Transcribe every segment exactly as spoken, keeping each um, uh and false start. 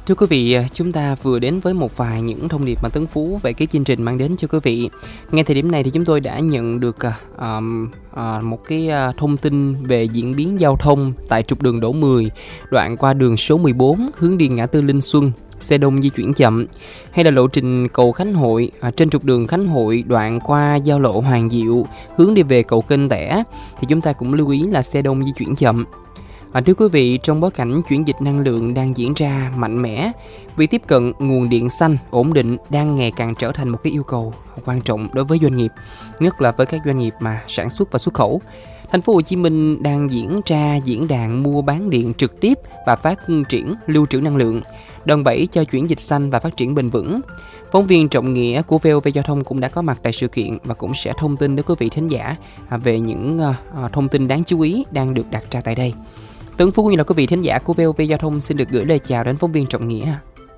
Thưa quý vị, chúng ta vừa đến với một vài những thông điệp mà Tấn Phú về cái chương trình mang đến cho quý vị. Ngay thời điểm này thì chúng tôi đã nhận được uh, uh, một cái uh, thông tin về diễn biến giao thông tại trục đường Đỗ Mười, đoạn qua đường số mười bốn hướng đi ngã tư Linh Xuân, xe đông di chuyển chậm, hay là lộ trình cầu Khánh Hội à, trên trục đường Khánh Hội đoạn qua giao lộ Hoàng Diệu hướng đi về cầu Kênh Tẻ thì chúng ta cũng lưu ý là xe đông di chuyển chậm. À, thưa quý vị, trong bối cảnh chuyển dịch năng lượng đang diễn ra mạnh mẽ, việc tiếp cận nguồn điện xanh ổn định đang ngày càng trở thành một cái yêu cầu quan trọng đối với doanh nghiệp, nhất là với các doanh nghiệp mà sản xuất và xuất khẩu. Thành phố Hồ Chí Minh đang diễn ra diễn đàn mua bán điện trực tiếp và phát triển lưu trữ năng lượng, đòn bẩy cho chuyển dịch xanh và phát triển bền vững. Phóng viên Trọng Nghĩa của vê o vê Giao thông cũng đã có mặt tại sự kiện và cũng sẽ thông tin đến quý vị thính giả về những thông tin đáng chú ý đang được đặt ra tại đây. Tấn Phú cũng như là quý vị thính giả của vê o vê Giao thông xin được gửi lời chào đến phóng viên Trọng Nghĩa.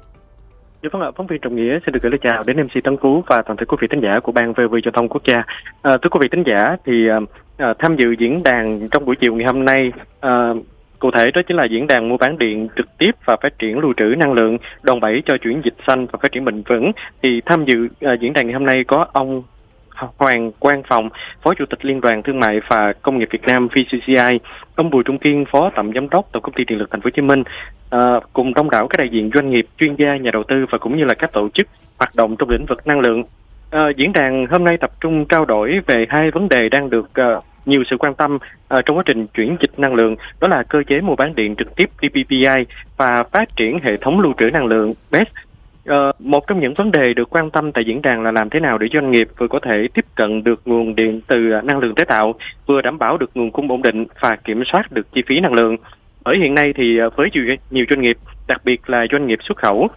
Dạ vâng ạ, phóng viên Trọng Nghĩa xin được gửi lời chào đến em xê Tấn Phú và toàn thể quý vị thính giả của ban vê o vê Giao thông Quốc gia. À, thưa quý vị thính giả, thì à, tham dự diễn đàn trong buổi chiều ngày hôm nay, à, cụ thể đó chính là diễn đàn mua bán điện trực tiếp và phát triển lưu trữ năng lượng, đòn bẩy cho chuyển dịch xanh và phát triển bền vững. Thì tham dự à, diễn đàn ngày hôm nay có ông Hoàng Quang Phòng, Phó Chủ tịch Liên đoàn Thương mại và Công nghiệp Việt Nam vê xê xê i, ông Bùi Trung Kiên, Phó Tổng Giám đốc Tổng Công ty Điện lực Thành phố Hồ Chí Minh, à, cùng đông đảo các đại diện doanh nghiệp, chuyên gia, nhà đầu tư và cũng như là các tổ chức hoạt động trong lĩnh vực năng lượng. À, diễn đàn hôm nay tập trung trao đổi về hai vấn đề đang được uh, nhiều sự quan tâm uh, trong quá trình chuyển dịch năng lượng, đó là cơ chế mua bán điện trực tiếp đê pê pê i và phát triển hệ thống lưu trữ năng lượng bê e ét. Uh, một trong những vấn đề được quan tâm tại diễn đàn là làm thế nào để doanh nghiệp vừa có thể tiếp cận được nguồn điện từ năng lượng tái tạo, vừa đảm bảo được nguồn cung ổn định và kiểm soát được chi phí năng lượng. Ở hiện nay thì với nhiều doanh nghiệp, đặc biệt là doanh nghiệp xuất khẩu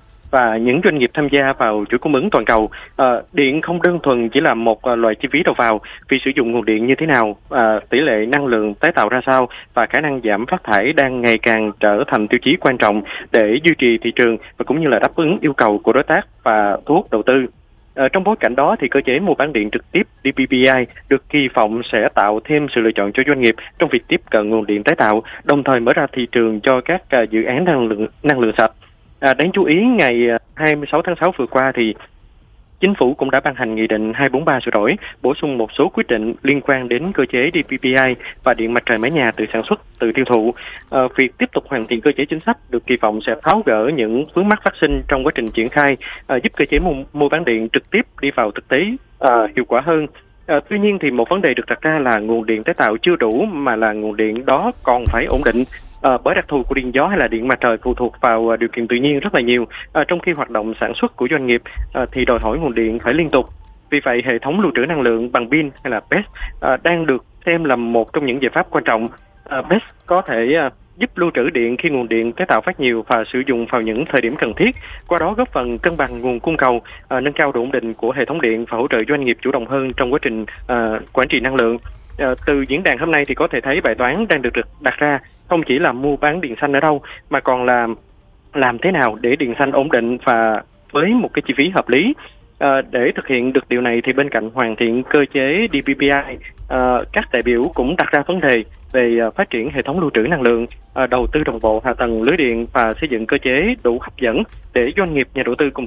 và những doanh nghiệp tham gia vào chuỗi cung ứng toàn cầu, uh, điện không đơn thuần chỉ là một uh, loại chi phí đầu vào, vì sử dụng nguồn điện như thế nào, uh, tỷ lệ năng lượng tái tạo ra sao và khả năng giảm phát thải đang ngày càng trở thành tiêu chí quan trọng để duy trì thị trường và cũng như là đáp ứng yêu cầu của đối tác và thu hút đầu tư. Ở trong bối cảnh đó thì cơ chế mua bán điện trực tiếp đê pê pê i được kỳ vọng sẽ tạo thêm sự lựa chọn cho doanh nghiệp trong việc tiếp cận nguồn điện tái tạo, đồng thời mở ra thị trường cho các uh, dự án năng lượng năng lượng sạch. À, đáng chú ý, ngày hai mươi sáu tháng sáu vừa qua thì Chính phủ cũng đã ban hành Nghị định hai bốn ba sửa đổi, bổ sung một số quyết định liên quan đến cơ chế đê pê pê i và điện mặt trời mái nhà tự sản xuất, tự tiêu thụ. À, việc tiếp tục hoàn thiện cơ chế chính sách được kỳ vọng sẽ tháo gỡ những vướng mắc phát sinh trong quá trình triển khai, à, giúp cơ chế mua, mua bán điện trực tiếp đi vào thực tế à, hiệu quả hơn. À, tuy nhiên thì một vấn đề được đặt ra là nguồn điện tái tạo chưa đủ, mà là nguồn điện đó còn phải ổn định. À, bởi đặc thù của điện gió hay là điện mặt trời phụ thuộc vào uh, điều kiện tự nhiên rất là nhiều, à, trong khi hoạt động sản xuất của doanh nghiệp uh, thì đòi hỏi nguồn điện phải liên tục. Vì vậy hệ thống lưu trữ năng lượng bằng pin hay là bê e ét uh, đang được xem là một trong những giải pháp quan trọng. uh, bê e ét có thể uh, giúp lưu trữ điện khi nguồn điện tái tạo phát nhiều và sử dụng vào những thời điểm cần thiết, qua đó góp phần cân bằng nguồn cung cầu, uh, nâng cao độ ổn định của hệ thống điện và hỗ trợ doanh nghiệp chủ động hơn trong quá trình uh, quản trị năng lượng. Uh, từ diễn đàn hôm nay thì có thể thấy bài toán đang được đặt ra không chỉ là mua bán điện xanh ở đâu, mà còn là làm thế nào để điện xanh ổn định và với một cái chi phí hợp lý. À, để thực hiện được điều này thì bên cạnh hoàn thiện cơ chế đê pê pê i, à, các đại biểu cũng đặt ra vấn đề về à, phát triển hệ thống lưu trữ năng lượng, à, đầu tư đồng bộ hạ tầng lưới điện và xây dựng cơ chế đủ hấp dẫn để doanh nghiệp, nhà đầu tư cùng